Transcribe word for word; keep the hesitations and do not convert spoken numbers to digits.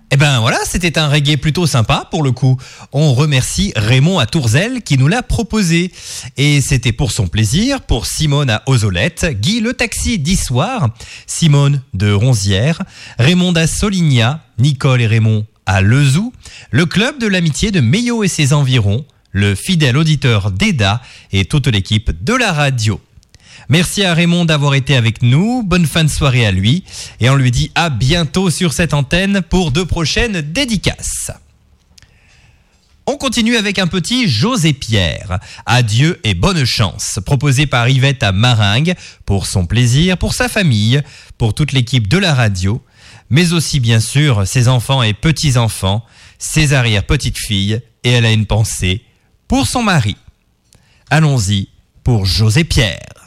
Eh ben voilà, c'était un reggae plutôt sympa pour le coup. On remercie Raymond à Tourzel qui nous l'a proposé. Et c'était pour son plaisir, pour Simone à Ozolette, Guy le taxi d'Issoire, Simone de Ronzière, Raymond à Soligna, Nicole et Raymond à Lezou, le club de l'amitié de Meillot et ses environs, le fidèle auditeur d'Eda et toute l'équipe de la radio. Merci à Raymond d'avoir été avec nous, bonne fin de soirée à lui et on lui dit à bientôt sur cette antenne pour de prochaines dédicaces. On continue avec un petit José Pierre, adieu et bonne chance, proposé par Yvette à Maringue pour son plaisir, pour sa famille, pour toute l'équipe de la radio, mais aussi bien sûr ses enfants et petits-enfants, ses arrière-petites-filles et elle a une pensée pour son mari. Allons-y pour José Pierre.